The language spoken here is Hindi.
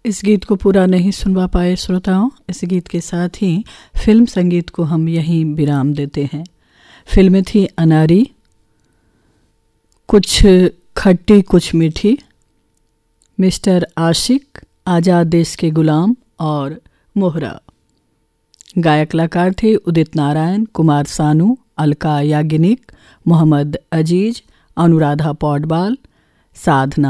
इस गीत को पूरा नहीं सुनवा पाए श्रोताओं, इस गीत के साथ ही फिल्म संगीत को हम यहीं विराम देते हैं। फिल्में थी अनारी, कुछ खट्टी कुछ मीठी, मिस्टर आशिक, आज़ाद देश के गुलाम और मोहरा। गायक कलाकार थे उदित नारायण, कुमार सानू, अलका याग्निक, मोहम्मद अजीज, अनुराधा पौडवाल, साधना